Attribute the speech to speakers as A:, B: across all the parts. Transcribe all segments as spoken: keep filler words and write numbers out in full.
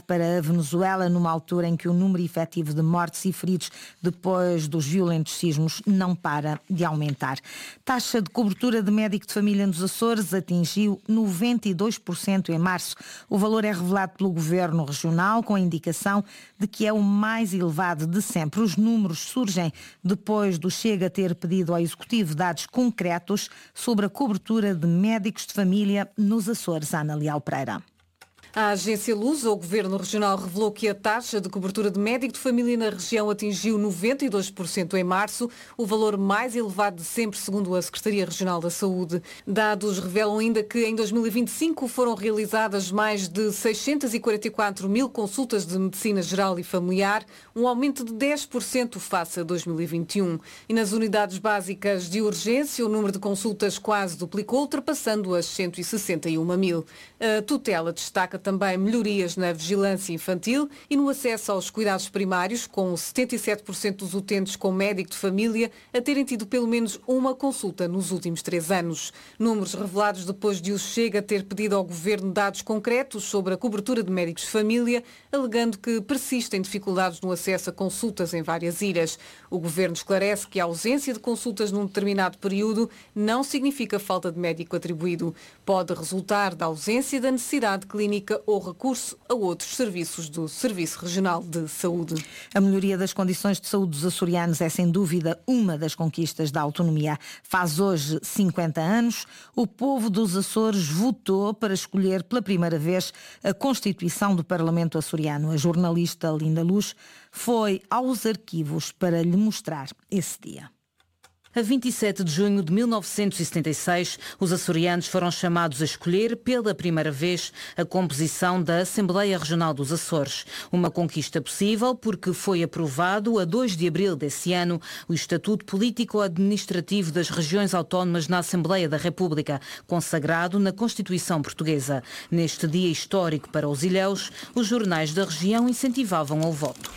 A: para a Venezuela, numa altura em que o número efetivo de mortes e feridos depois dos violentos sismos não para de aumentar. Taxa de cobertura de médico de família nos Açores atingiu noventa e dois por cento em março. O valor é revelado pelo Governo Regional com a indicação de que é o mais elevado de sempre. Os números surgem depois do Chega ter pedido ao Executivo dados concretos sobre a cobertura de médicos de família nos Açores. Ana Leal Pereira.
B: A agência Lusa, o Governo Regional, revelou que a taxa de cobertura de médico de família na região atingiu noventa e dois por cento em março, o valor mais elevado de sempre, segundo a Secretaria Regional da Saúde. Dados revelam ainda que em dois mil e vinte e cinco foram realizadas mais de seiscentos e quarenta e quatro mil consultas de medicina geral e familiar, um aumento de dez por cento face a dois mil e vinte e um. E nas unidades básicas de urgência, o número de consultas quase duplicou, ultrapassando as cento e sessenta e um mil. A tutela destaca também melhorias na vigilância infantil e no acesso aos cuidados primários, com setenta e sete por cento dos utentes com médico de família a terem tido pelo menos uma consulta nos últimos três anos. Números revelados depois de o Chega ter pedido ao Governo dados concretos sobre a cobertura de médicos de família, alegando que persistem dificuldades no acesso a consultas em várias ilhas. O Governo esclarece que a ausência de consultas num determinado período não significa falta de médico atribuído. Pode resultar da ausência da necessidade clínica ou recurso a outros serviços do Serviço Regional de Saúde.
A: A melhoria das condições de saúde dos açorianos é sem dúvida uma das conquistas da autonomia. Faz hoje cinquenta anos, o povo dos Açores votou para escolher pela primeira vez a Constituição do Parlamento açoriano. A jornalista Linda Luz foi aos arquivos para lhe mostrar esse dia.
C: A vinte e sete de junho de mil novecentos e setenta e seis, os açorianos foram chamados a escolher pela primeira vez a composição da Assembleia Regional dos Açores. Uma conquista possível porque foi aprovado a dois de abril desse ano o Estatuto Político-Administrativo das Regiões Autónomas na Assembleia da República, consagrado na Constituição Portuguesa. Neste dia histórico para os ilhéus, os jornais da região incentivavam ao voto.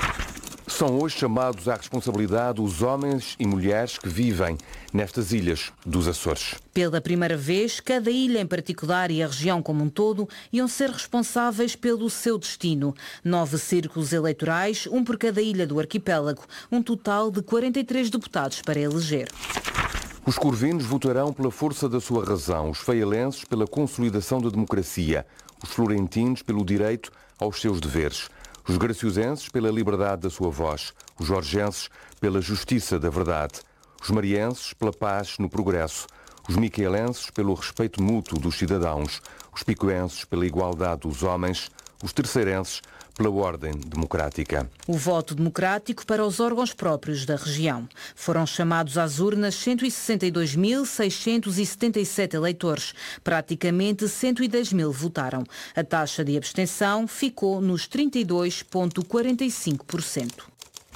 D: São hoje chamados à responsabilidade os homens e mulheres que vivem nestas ilhas dos Açores.
C: Pela primeira vez, cada ilha em particular e a região como um todo iam ser responsáveis pelo seu destino. Nove círculos eleitorais, um por cada ilha do arquipélago, um total de quarenta e três deputados para eleger.
D: Os corvinos votarão pela força da sua razão, os faialenses pela consolidação da democracia, os florentinos pelo direito aos seus deveres, os graciosenses pela liberdade da sua voz, os jorgenses pela justiça da verdade, os marienses pela paz no progresso, os miquelenses pelo respeito mútuo dos cidadãos, os picoenses pela igualdade dos homens, os terceirenses pela ordem democrática.
C: O voto democrático para os órgãos próprios da região. Foram chamados às urnas cento e sessenta e dois mil, seiscentos e setenta e sete eleitores. Praticamente cento e dez mil votaram. A taxa de abstenção ficou nos trinta e dois vírgula quarenta e cinco por cento.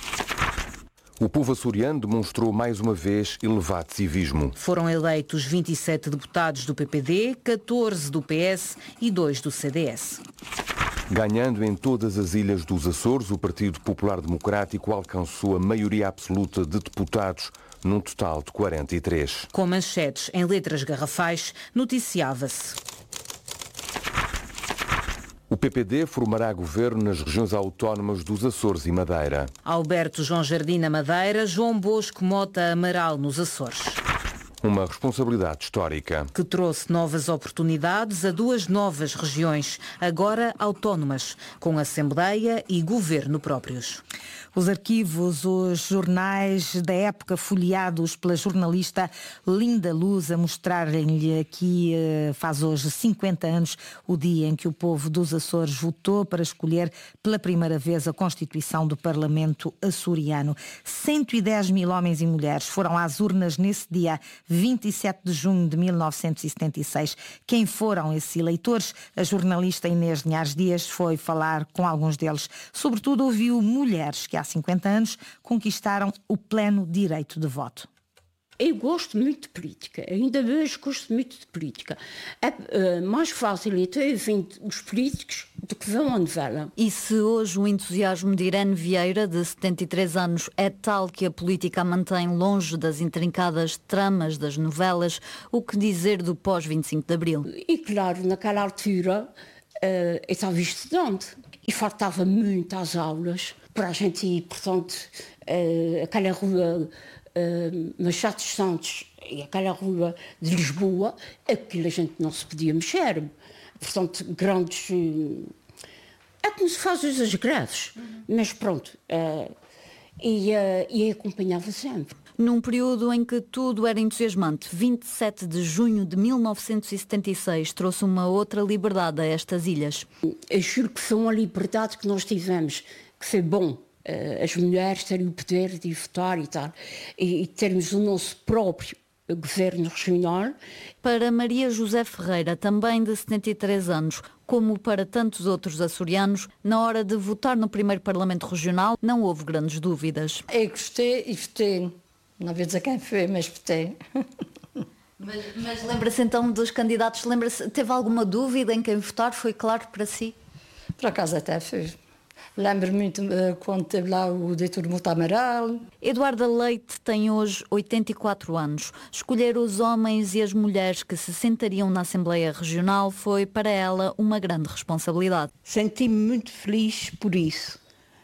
D: O povo açoriano demonstrou mais uma vez elevado civismo.
C: Foram eleitos vinte e sete deputados do P P D, catorze do P S e dois do C D S.
D: Ganhando em todas as ilhas dos Açores, o Partido Popular Democrático alcançou a maioria absoluta de deputados, num total de quarenta e três.
C: Com manchetes em letras garrafais, noticiava-se:
D: o P P D formará governo nas regiões autónomas dos Açores e Madeira.
C: Alberto João Jardim na Madeira, João Bosco Mota Amaral nos Açores.
D: Uma responsabilidade histórica.
C: Que trouxe novas oportunidades a duas novas regiões, agora autónomas, com Assembleia e Governo próprios.
A: Os arquivos, os jornais da época folheados pela jornalista Linda Luz, a mostrarem-lhe aqui, faz hoje cinquenta anos, o dia em que o povo dos Açores votou para escolher pela primeira vez a Constituição do Parlamento açoriano. cento e dez mil homens e mulheres foram às urnas nesse dia, vinte e sete de junho de mil novecentos e setenta e seis. Quem foram esses eleitores? A jornalista Inês Linhares Dias foi falar com alguns deles. Sobretudo ouviu mulheres que há cinquenta anos conquistaram o pleno direito de voto.
E: Eu gosto muito de política, ainda hoje gosto muito de política. É uh, mais fácil então ouvir os políticos do que ver uma novela.
F: E se hoje o entusiasmo de Irene Vieira, de setenta e três anos, é tal que a política a mantém longe das intrincadas tramas das novelas, o que dizer do pós vinte e cinco de Abril?
E: E claro, naquela altura, uh, eu estava estudante. E faltava muito às aulas para a gente ir, portanto, uh, aquela rua uh, Machado dos Santos e aquela rua de Lisboa, aquilo a gente não se podia mexer. Portanto, grandes... Uh, é como se faz as greves, uhum. Mas pronto, uh, e, uh, e acompanhava sempre.
F: Num período em que tudo era entusiasmante, vinte e sete de junho de mil novecentos e setenta e seis trouxe uma outra liberdade a estas ilhas.
E: Eu juro que foi uma liberdade que nós tivemos, que foi bom, uh, as mulheres terem o poder de votar e tal, e, e termos o nosso próprio governo regional.
F: Para Maria José Ferreira, também de setenta e três anos, como para tantos outros açorianos, na hora de votar no primeiro Parlamento Regional não houve grandes dúvidas.
G: Eu gostei e votei. Não vou dizer quem foi, mas votei.
F: Mas, mas lembra-se então dos candidatos? Lembra-se, teve alguma dúvida em quem votar? Foi claro para si?
G: Por acaso até foi. Lembro-me muito uh, quando teve lá o doutor Mota Amaral.
F: Eduarda Leite tem hoje oitenta e quatro anos. Escolher os homens e as mulheres que se sentariam na Assembleia Regional foi para ela uma grande responsabilidade.
H: Senti-me muito feliz por isso.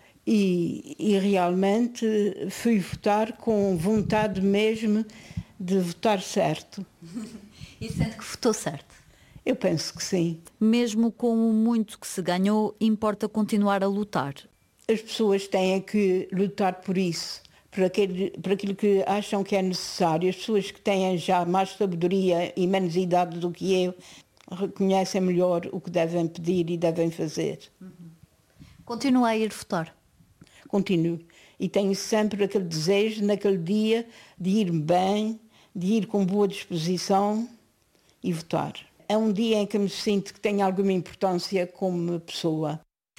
H: E, e realmente fui votar com vontade mesmo de votar certo.
F: E sente que votou certo?
H: Eu penso que sim.
F: Mesmo com o muito que se ganhou, importa continuar a lutar.
H: As pessoas têm que lutar por isso, por, aquele, por aquilo que acham que é necessário. As pessoas que têm já mais sabedoria e menos idade do que eu reconhecem melhor o que devem pedir e devem fazer.
F: Uhum. Continua a ir votar?
H: Continuo. E tenho sempre aquele desejo, naquele dia, de ir bem, de ir com boa disposição e votar. É um dia em que me sinto que tenho alguma importância como pessoa.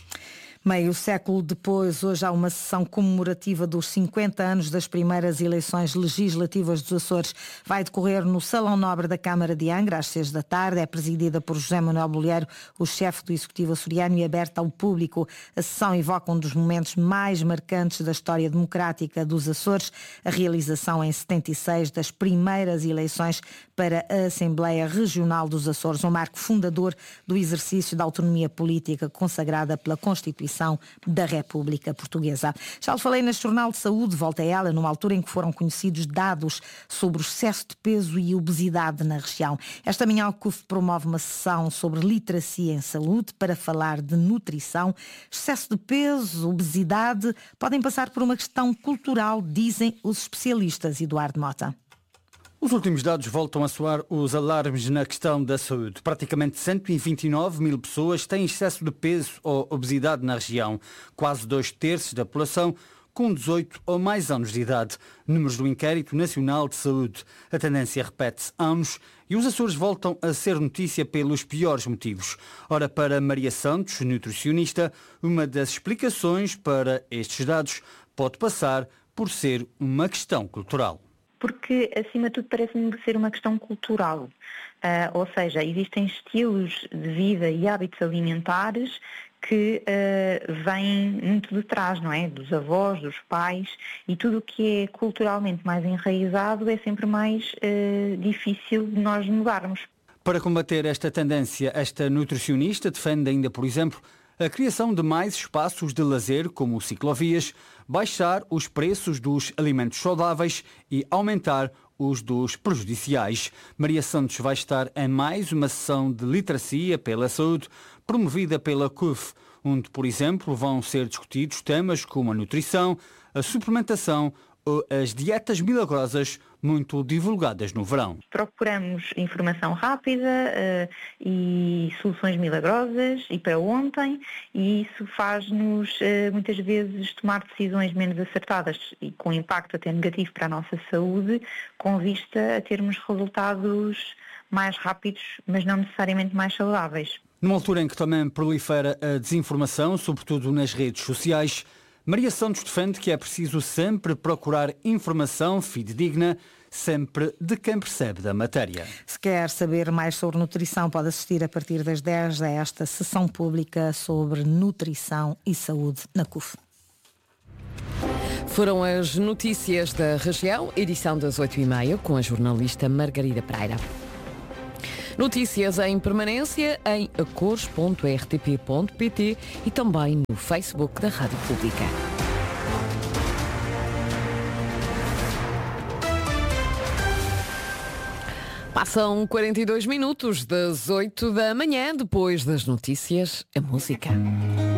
A: Meio século depois, hoje há uma sessão comemorativa dos cinquenta anos das primeiras eleições legislativas dos Açores. Vai decorrer no Salão Nobre da Câmara de Angra, às seis da tarde. É presidida por José Manuel Bolheiro, o chefe do Executivo açoriano, e aberta ao público. A sessão evoca um dos momentos mais marcantes da história democrática dos Açores, a realização em setenta e seis das primeiras eleições para a Assembleia Regional dos Açores, um marco fundador do exercício da autonomia política consagrada pela Constituição da República Portuguesa. Já lhe falei neste Jornal de Saúde, volta a ela, numa altura em que foram conhecidos dados sobre o excesso de peso e obesidade na região. Esta manhã o C U F promove uma sessão sobre literacia em saúde para falar de nutrição. Excesso de peso, obesidade, podem passar por uma questão cultural, dizem os especialistas. Eduardo Mota.
I: Os últimos dados voltam a soar os alarmes na questão da saúde. Praticamente cento e vinte e nove mil pessoas têm excesso de peso ou obesidade na região. Quase dois terços da população com dezoito ou mais anos de idade. Números do Inquérito Nacional de Saúde. A tendência repete-se anos e os Açores voltam a ser notícia pelos piores motivos. Ora, para Maria Santos, nutricionista, uma das explicações para estes dados pode passar por ser uma questão cultural.
J: Porque, acima de tudo, parece-me ser uma questão cultural. Uh, ou seja, existem estilos de vida e hábitos alimentares que uh, vêm muito de trás, não é? Dos avós, dos pais, e tudo o que é culturalmente mais enraizado é sempre mais uh, difícil de nós mudarmos.
I: Para combater esta tendência, esta nutricionista defende ainda, por exemplo, a criação de mais espaços de lazer, como ciclovias, baixar os preços dos alimentos saudáveis e aumentar os dos prejudiciais. Maria Santos vai estar em mais uma sessão de literacia pela saúde, promovida pela C U F, onde, por exemplo, vão ser discutidos temas como a nutrição, a suplementação ou as dietas milagrosas muito divulgadas no verão.
J: Procuramos informação rápida uh, e soluções milagrosas e para ontem, e isso faz-nos uh, muitas vezes tomar decisões menos acertadas e com impacto até negativo para a nossa saúde, com vista a termos resultados mais rápidos, mas não necessariamente mais saudáveis.
I: Numa altura em que também prolifera a desinformação, sobretudo nas redes sociais, Maria Santos defende que é preciso sempre procurar informação fidedigna, sempre de quem percebe da matéria.
A: Se quer saber mais sobre nutrição, pode assistir a partir das dez a esta sessão pública sobre nutrição e saúde na C U F.
K: Foram as notícias da região, edição das oito e meia, com a jornalista Margarida Pereira. Notícias em permanência em cores ponto r t p ponto p t e também no Facebook da Rádio Pública. Passam quarenta e dois minutos das oito da manhã, depois das notícias, a música.